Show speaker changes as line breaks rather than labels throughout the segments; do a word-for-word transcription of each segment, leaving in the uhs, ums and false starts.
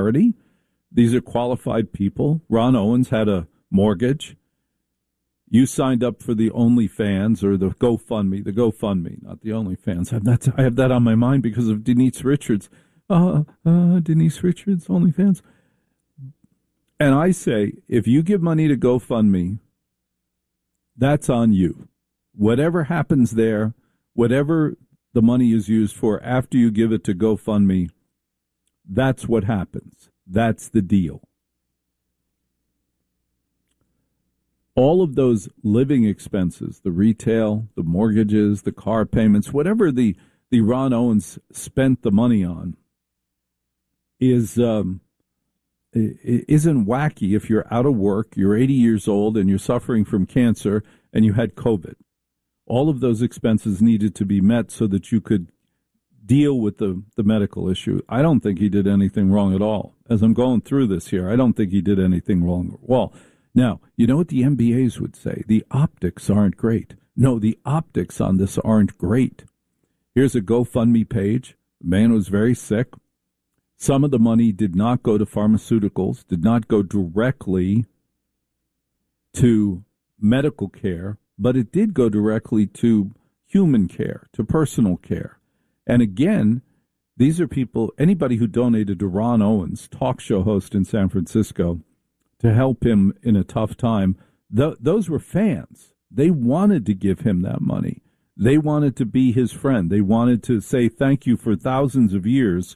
These are qualified people. Ron Owens had a mortgage. You signed up for the OnlyFans or the GoFundMe, the GoFundMe, not the OnlyFans. I have that, I have that on my mind because of Denise Richards. Uh, uh, Denise Richards, OnlyFans. And I say, if you give money to GoFundMe, that's on you. Whatever happens there, whatever the money is used for after you give it to GoFundMe, that's what happens. That's the deal. All of those living expenses, the retail, the mortgages, the car payments, whatever the, the Ron Owens spent the money on is um, isn't wacky if you're out of work, you're eighty years old, and you're suffering from cancer, and you had COVID. All of those expenses needed to be met so that you could deal with the, the medical issue. I don't think he did anything wrong at all. As I'm going through this here, I don't think he did anything wrong at all. Now, you know what the M B As would say? The optics aren't great. No, the optics on this aren't great. Here's a GoFundMe page. The man was very sick. Some of the money did not go to pharmaceuticals, did not go directly to medical care, but it did go directly to human care, to personal care. And again, these are people, anybody who donated to Ron Owens, talk show host in San Francisco, to help him in a tough time, th- those were fans. They wanted to give him that money. They wanted to be his friend. They wanted to say thank you for thousands of years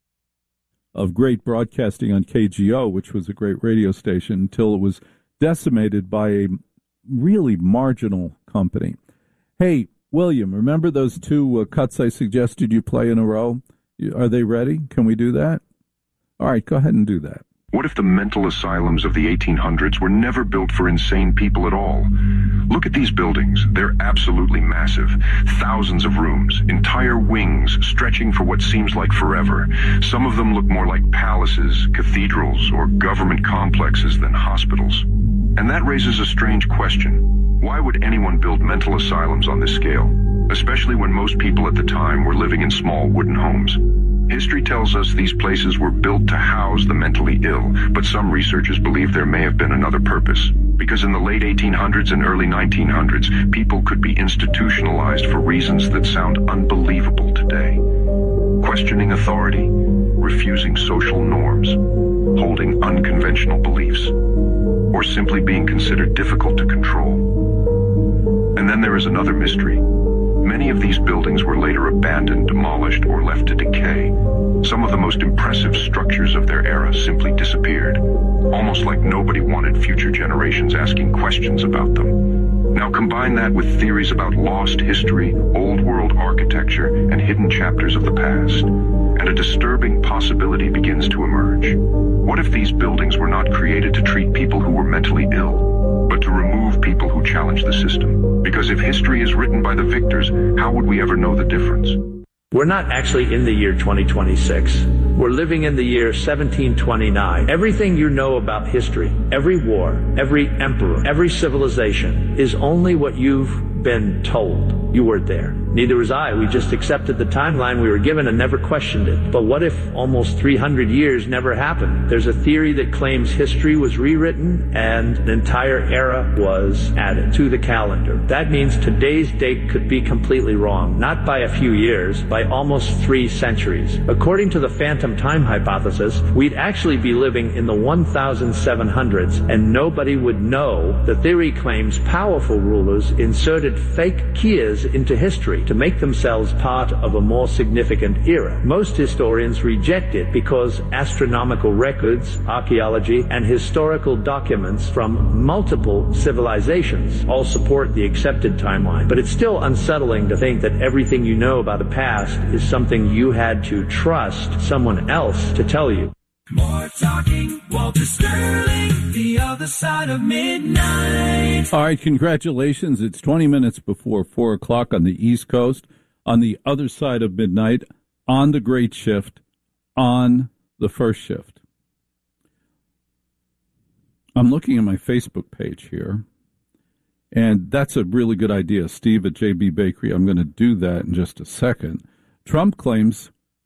of great broadcasting on K G O, which was a great radio station, until it was decimated by a really marginal company. Hey, William, remember those two uh, cuts I suggested you play in a row? Are they ready? Can we do that? All right, go ahead and do that.
What if the mental asylums of the eighteen hundreds were never built for insane people at all? Look at these buildings. They're absolutely massive. Thousands of rooms, entire wings stretching for what seems like forever. Some of them look more like palaces, cathedrals, or government complexes than hospitals. And that raises a strange question. Why would anyone build mental asylums on this scale? Especially when most people at the time were living in small wooden homes. History tells us these places were built to house the mentally ill, but some researchers believe there may have been another purpose. Because in the late eighteen hundreds and early nineteen hundreds, people could be institutionalized for reasons that sound unbelievable today. Questioning authority, refusing social norms, holding unconventional beliefs, or simply being considered difficult to control. And then there is another mystery. Many of these buildings were later abandoned, demolished, or left to decay. Some of the most impressive structures of their era simply disappeared, almost like nobody wanted future generations asking questions about them. Now combine that with theories about lost history, old world architecture, and hidden chapters of the past, and a disturbing possibility begins to emerge. What if these buildings were not created to treat people who were mentally ill, but to remove people who challenge the system? Because if history is written by the victors, how would we ever know the difference?
We're not actually in the year twenty twenty-six. We're living in the year seventeen twenty-nine. Everything you know about history, every war, every emperor, every civilization, is only what you've been told. You weren't there. Neither was I. We just accepted the timeline we were given and never questioned it. But what if almost three hundred years never happened? There's a theory that claims history was rewritten and an entire era was added to the calendar. That means today's date could be completely wrong, not by a few years, by almost three centuries. According to the phantom time hypothesis, we'd actually be living in the seventeen hundreds and nobody would know. The theory claims powerful rulers inserted fake kias into history to make themselves part of a more significant era. Most historians reject it because astronomical records, archaeology, and historical documents from multiple civilizations all support the accepted timeline. But it's still unsettling to think that everything you know about the past is something you had to trust someone else to tell you.
More talking, Walter Sterling, the other side of midnight.
All right, congratulations. It's twenty minutes before four o'clock on the East Coast, on the other side of midnight, on the great shift, on the first shift. I'm looking at my Facebook page here, and that's a really good idea. Steve at J B Bakery, I'm going to do that in just a second. Trump claims,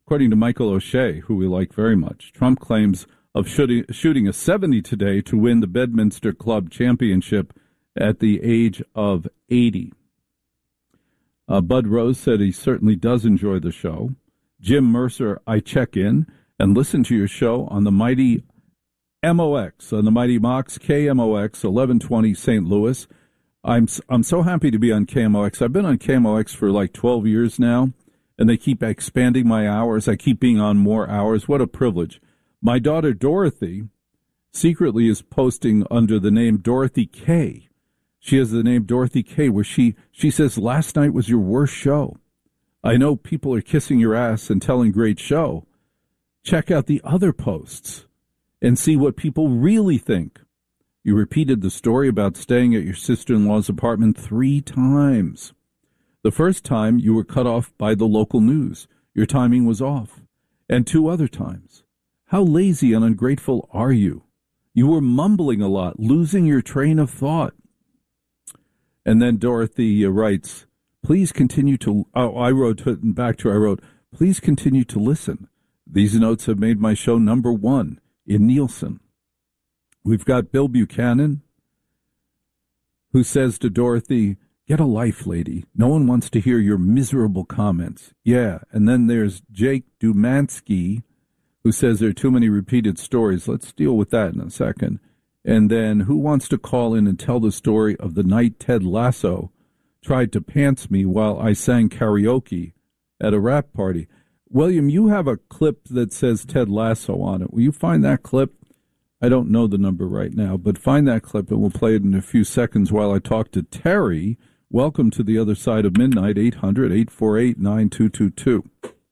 according to Michael O'Shea, who we like very much, Trump claims of shooting, shooting a seventy today to win the Bedminster Club championship at the age of eighty. Uh, Bud Rose said he certainly does enjoy the show. Jim Mercer, I check in and listen to your show on the mighty M O X, on the mighty Mox K M O X, eleven twenty Saint Louis. I'm I'm so happy to be on K M O X. I've been on K M O X for like twelve years now, and they keep expanding my hours. I keep being on more hours. What a privilege. My daughter Dorothy secretly is posting under the name Dorothy K. She has the name Dorothy K, where she, she says, last night was your worst show. I know people are kissing your ass and telling great show. Check out the other posts and see what people really think. You repeated the story about staying at your sister-in-law's apartment three times. The first time you were cut off by the local news. Your timing was off. And two other times. How lazy and ungrateful are you? You were mumbling a lot, losing your train of thought. And then Dorothy uh, writes, please continue to, oh, I wrote back to her, I wrote, please continue to listen. These notes have made my show number one in Nielsen. We've got Bill Buchanan, who says to Dorothy, get a life, lady. No one wants to hear your miserable comments. Yeah, and then there's Jake Dumansky, who says there are too many repeated stories. Let's deal with that in a second. And then who wants to call in and tell the story of the night Ted Lasso tried to pants me while I sang karaoke at a rap party? William, you have a clip that says Ted Lasso on it. Will you find that clip? I don't know the number right now, but find that clip and we'll play it in a few seconds while I talk to Terry. Welcome to the other side of midnight, eight hundred, eight four eight, nine two two two.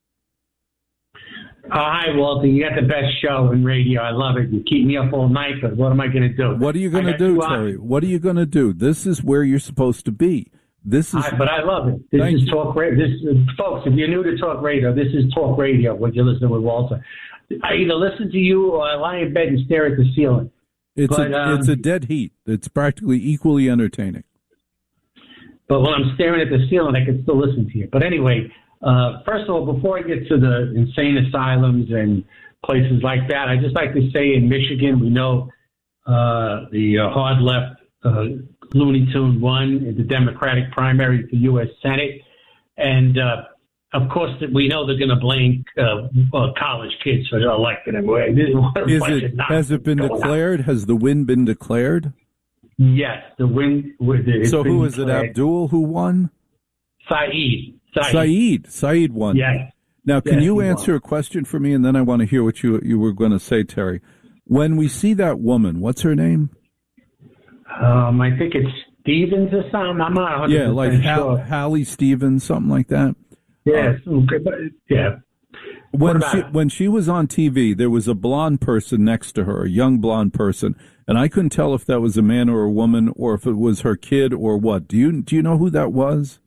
Uh, hi, Walter. You got the best show in radio. I love it. You keep me up all night, but what am I going to do?
What are you going to do, Terry? What are you going to do? This is where you're supposed to be. This is.
I, but I love it. This is
you.
talk radio. This, uh, folks, if you're new to talk radio, this is talk radio. When you listen with Walter, I either listen to you or I lie in bed and stare at the ceiling.
It's
but,
a
um,
it's a dead heat. It's practically equally entertaining.
But when I'm staring at the ceiling, I can still listen to you. But anyway. Uh, first of all, before I get to the insane asylums and places like that, I just like to say in Michigan, we know uh, the uh, hard left uh, Looney Tune won in the Democratic primary for U S Senate. And, uh, of course, we know they're going to blame uh, uh, college kids for electing him.
Is it, has it been declared? On. Has the win been declared?
Yes, the win.
So who is it, Abdul, who won?
Saeed. Saeed.
Saeed. Saeed won.
Yes.
Now, can
yes,
you answer
won.
a question for me, and then I want to hear what you you were going to say, Terry. When we see that woman, what's her name?
Um, I think it's Stevens or something. I'm not one hundred percent
Yeah, like
sure.
Hall, Hallie Stevens, something like that.
Yeah, uh, okay, but, yeah.
When she, when she was on T V, there was a blonde person next to her, a young blonde person, and I couldn't tell if that was a man or a woman, or if it was her kid or what. Do you do you know who that was?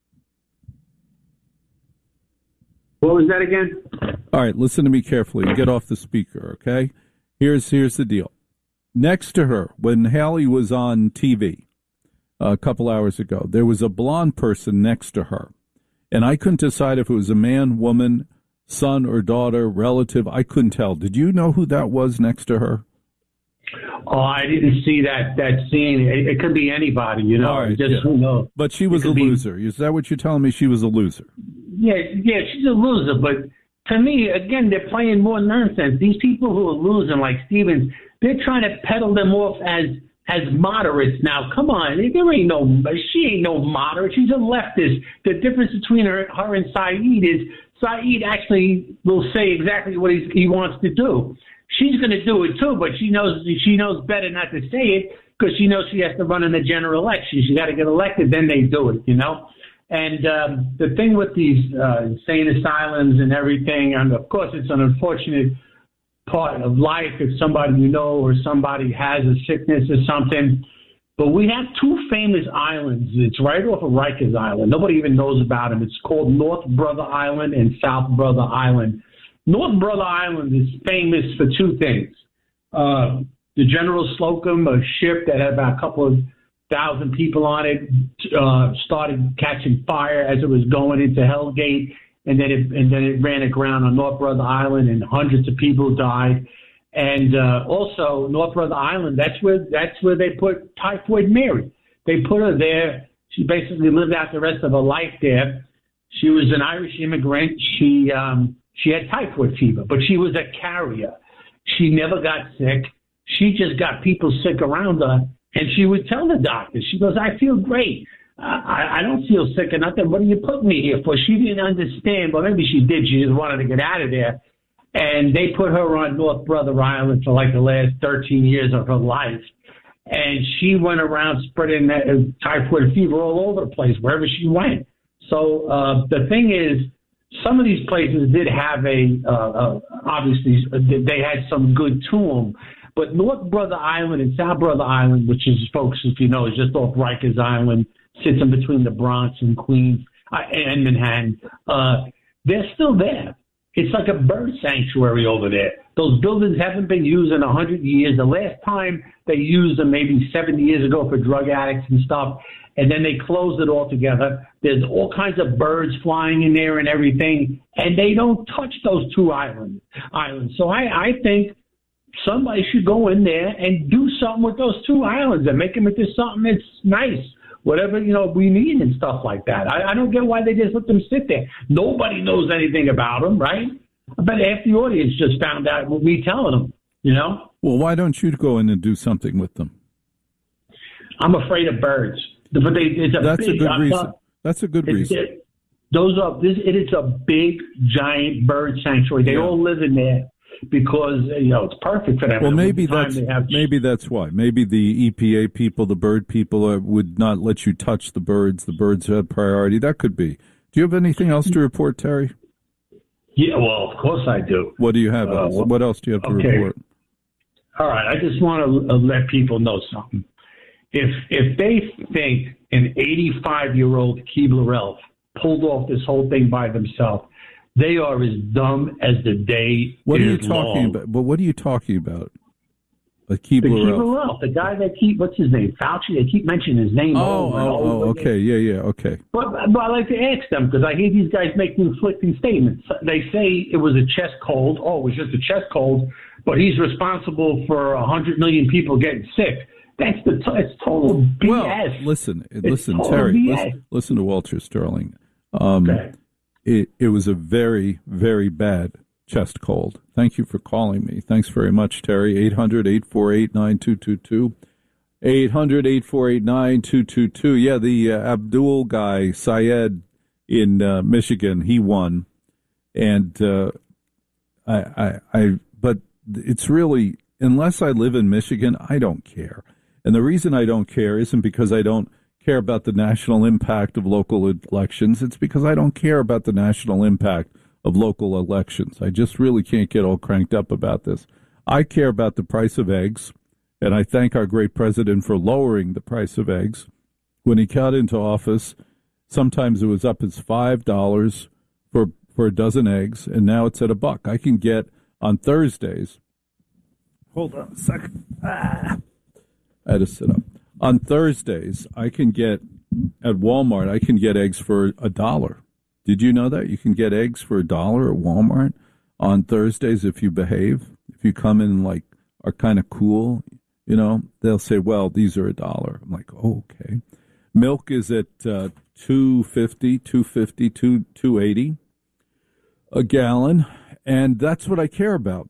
What was that again?
All right, listen to me carefully. Get off the speaker, okay? Here's here's the deal. Next to her, when Hallie was on T V a couple hours ago, there was a blonde person next to her, and I couldn't decide if it was a man, woman, son or daughter, relative. I couldn't tell. Did you know who that was next to her?
Oh, I didn't see that that scene. It, it could be anybody, you know.
All right,
just
yeah.
who knows.
But she was a loser. Be... Is that what you're telling me? She was a loser.
Yeah, yeah, she's a loser. But to me, again, they're playing more nonsense. These people who are losing, like Stevens, they're trying to peddle them off as as moderates. Now, come on, there ain't no, she ain't no moderate. She's a leftist. The difference between her, her and Saeed is Saeed actually will say exactly what he's, he wants to do. She's going to do it too, but she knows she knows better not to say it because she knows she has to run in the general election. She got to get elected, then they do it, you know. And um, the thing with these uh, insane asylums and everything, and of course it's an unfortunate part of life if somebody you know or somebody has a sickness or something. But we have two famous islands. It's right off of Rikers Island. Nobody even knows about them. It's called North Brother Island and South Brother Island. North Brother Island is famous for two things. Uh, the General Slocum, a ship that had about a couple of thousand people on it, uh, started catching fire as it was going into Hellgate, and then it and then it ran aground on North Brother Island, and hundreds of people died. And uh, also North Brother Island, that's where that's where they put Typhoid Mary. They put her there. She basically lived out the rest of her life there. She was an Irish immigrant. She um, she had typhoid fever, but she was a carrier. She never got sick. She just got people sick around her, and she would tell the doctors, she goes, I feel great. I, I don't feel sick or nothing. What are you putting me here for? She didn't understand. Well, maybe she did. She just wanted to get out of there. And they put her on North Brother Island for like the last thirteen years of her life. And she went around spreading that typhoid fever all over the place, wherever she went. So uh, the thing is, some of these places did have a, uh, uh, obviously, they had some good to them. But North Brother Island and South Brother Island, which is, folks, if you know, is just off Rikers Island, sits in between the Bronx and Queens uh, and Manhattan, uh, they're still there. It's like a bird sanctuary over there. Those buildings haven't been used in a hundred years. The last time they used them maybe seventy years ago for drug addicts and stuff, and then they closed it all together. There's all kinds of birds flying in there and everything, and they don't touch those two islands. islands. So I, I think somebody should go in there and do something with those two islands and make them into something that's nice. Whatever, you know, we need and stuff like that. I, I don't get why they just let them sit there. Nobody knows anything about them, right? I bet half the audience just found out what we telling them, you know?
Well, why don't you go in and do something with them?
I'm afraid of birds. But they, it's a
That's
big,
a good
I'm
reason.
not,
That's a good reason.
It, those are, this, it is a big, giant bird sanctuary. They yeah. all live in there because, you know, it's perfect for them.
Well, maybe that's,
have...
maybe that's why. Maybe the E P A people, the bird people, uh, would not let you touch the birds. The birds had priority. That could be. Do you have anything else to report, Terry?
Yeah, well, of course I do.
What do you have
uh,
else? What else do you have to
okay.
report?
All right, I just want to uh, let people know something. If if they think an eighty-five-year-old Keebler-Elf pulled off this whole thing by themselves, they are as dumb as the day
What
is
are you talking
long.
about? But what are you talking about? A
The
Keebler-Elf?
Keebler-Elf, the guy that keep, what's his name? Fauci, they keep mentioning his name.
Oh,
over and
oh,
over
oh,
again.
okay, yeah, yeah, okay.
But, but I like to ask them because I hear these guys make conflicting statements. They say it was a chest cold. Oh, it was just a chest cold, but he's responsible for a hundred million people getting sick. That's the t- it's total B S.
Well, listen,
it's
listen,
total
Terry,
B S.
listen, listen to Walter Sterling. Um,
okay.
it, it was a very, very bad chest cold. Thank you for calling me. Thanks very much, Terry. eight hundred, eight four eight, nine two two two. eight hundred, eight four eight, nine two two two. Yeah, the uh, Abdul guy, Syed in uh, Michigan, he won. And uh, I, I, I, but it's really, unless I live in Michigan, I don't care. And the reason I don't care isn't because I don't care about the national impact of local elections. It's because I don't care about the national impact of local elections. I just really can't get all cranked up about this. I care about the price of eggs, and I thank our great president for lowering the price of eggs. When he got into office, sometimes it was up as five dollars for, for a dozen eggs, and now it's at a buck. I can get on Thursdays. Hold on a second. Ah. I had to sit up. On Thursdays, I can get, at Walmart, I can get eggs for a dollar. Did you know that? You can get eggs for a dollar at Walmart on Thursdays if you behave. If you come in and, like, are kind of cool, you know, they'll say, well, these are a dollar. I'm like, oh, okay. Milk is at uh, two fifty, two fifty, two eighty a gallon, and that's what I care about.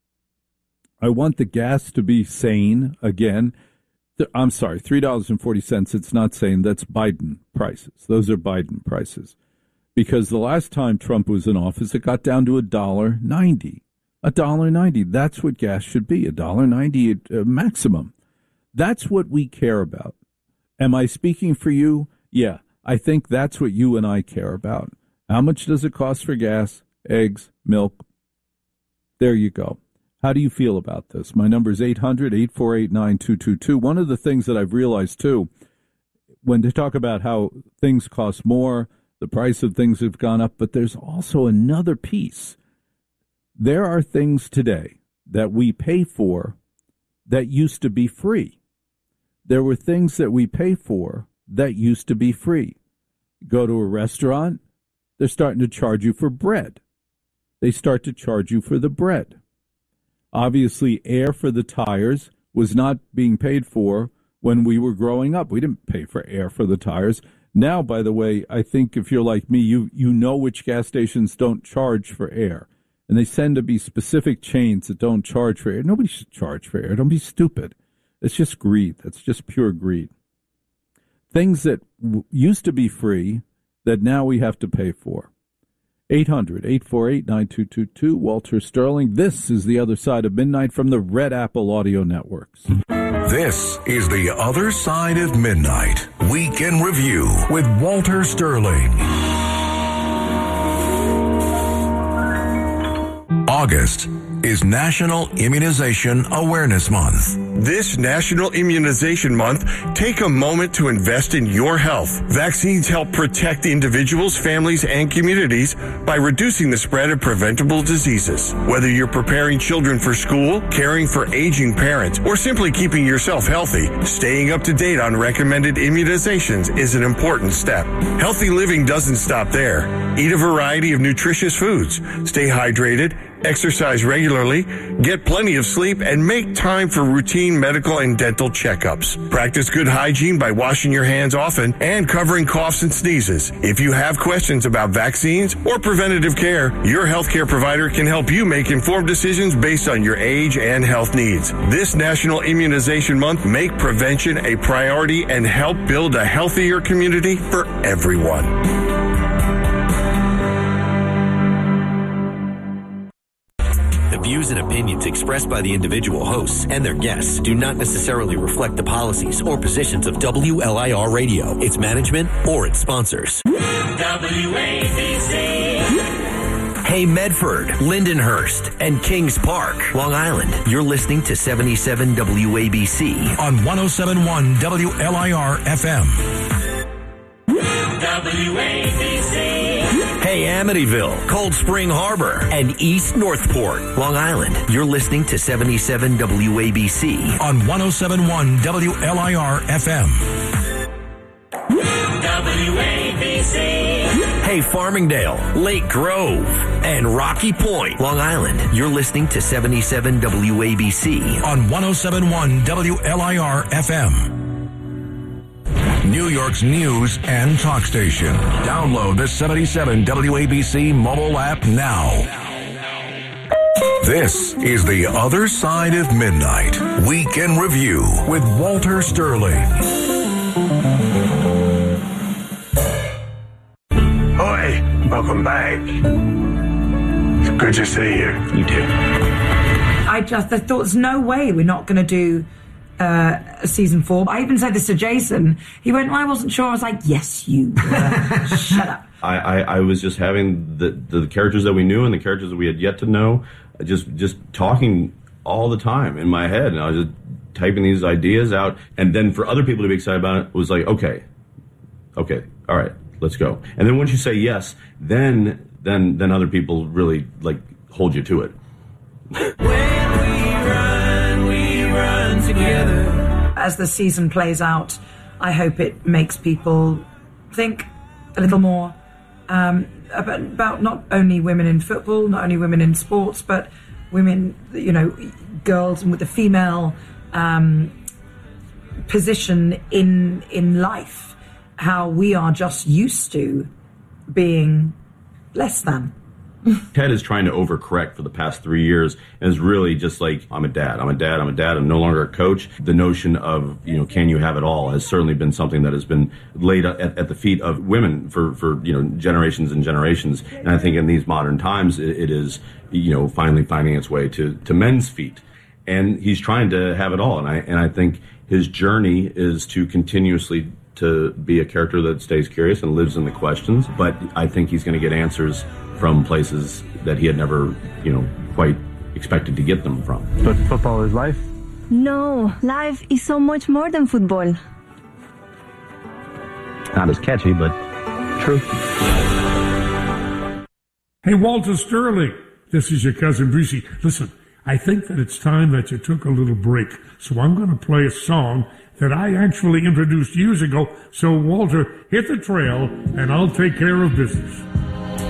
I want the gas to be sane again. I'm sorry, three dollars and forty cents. It's not sane. That's Biden prices. Those are Biden prices. Because the last time Trump was in office, it got down to a dollar ninety. A dollar ninety. That's what gas should be. A dollar ninety at uh, maximum. That's what we care about. Am I speaking for you? Yeah, I think that's what you and I care about. How much does it cost for gas, eggs, milk? There you go. How do you feel about this? My number is eight hundred, eight four eight, nine two two two. One of the things that I've realized, too, when they talk about how things cost more, the price of things have gone up, but there's also another piece. There are things today that we pay for that used to be free. There were things that we pay for that used to be free. Go to a restaurant, they're starting to charge you for bread. They start to charge you for the bread. Obviously, air for the tires was not being paid for when we were growing up. We didn't pay for air for the tires. Now, by the way, I think if you're like me, you, you know which gas stations don't charge for air. And they tend to be specific chains that don't charge for air. Nobody should charge for air. Don't be stupid. It's just greed. That's just pure greed. Things that w- used to be free that now we have to pay for. eight hundred, eight four eight, nine two two two. Walter Sterling. This is The Other Side of Midnight from the Red Apple Audio Networks.
This is The Other Side of Midnight. Week in Review with Walter Sterling. August is National Immunization Awareness Month.
This National Immunization Month, take a moment to invest in your health. Vaccines help protect individuals, families, and communities by reducing the spread of preventable diseases. Whether you're preparing children for school, caring for aging parents, or simply keeping yourself healthy, staying up to date on recommended immunizations is an important step. Healthy living doesn't stop there. Eat a variety of nutritious foods, stay hydrated, exercise regularly, get plenty of sleep, and make time for routine medical and dental checkups. Practice good hygiene by washing your hands often and covering coughs and sneezes. If you have questions about vaccines or preventative care, your healthcare provider can help you make informed decisions based on your age and health needs. This National Immunization Month, make prevention a priority and help build a healthier community for everyone.
The views and opinions expressed by the individual hosts and their guests do not necessarily reflect the policies or positions of W L I R Radio, its management, or its sponsors.
W A B C.
Hey Medford, Lindenhurst, and Kings Park, Long Island. You're listening to seventy-seven W A B C
on one oh seven point one W L I R F M.
W A B C.
Hey Amityville, Cold Spring Harbor, and East Northport, Long Island. You're listening to seventy-seven W A B C
on one oh seven point one W L I R F M.
W A B C.
Hey Farmingdale, Lake Grove, and Rocky Point, Long Island. You're listening to seventy-seven W A B C
on one oh seven point one W L I R F M. New York's news and talk station. Download the seventy-seven W A B C mobile app now. This is The Other Side of Midnight. Week in Review with Walter Sterling.
Hoi, welcome back. It's good to see you.
You too.
I just I thought there's no way we're not going to do uh, a season four. I even said this to Jason. He went, well, I wasn't sure. I was like, yes, you were. Shut up.
I, I, I was just having the, the characters that we knew and the characters that we had yet to know, just just talking all the time in my head. And I was just typing these ideas out. And then for other people to be excited about it, it was like, okay, okay, all right, let's go. And then once you say yes, then then then other people really like hold you to it.
When we run, we run together.
As the season plays out, I hope it makes people think a little more um, about, about not only women in football, not only women in sports, but women, you know, girls with the female um, position in in life. How we are just used to being less than.
Ted is trying to overcorrect for the past three years and is really just like, I'm a dad, I'm a dad, I'm a dad, I'm no longer a coach. The notion of, you know, can you have it all has certainly been something that has been laid at, at the feet of women for, for, you know, generations and generations. And I think in these modern times, it, it is, you know, finally finding its way to, to men's feet. And he's trying to have it all. And I, and I think his journey is to continuously to be a character that stays curious and lives in the questions. But I think he's going to get answers from places that he had never, you know, quite expected to get them from.
But football is life?
No, life is so much more than football.
Not as catchy, but true.
Hey, Walter Sterling, this is your cousin Brucey. Listen, I think that it's time that you took a little break. So I'm going to play a song that I actually introduced years ago. So, Walter, hit the trail, and I'll take care of business.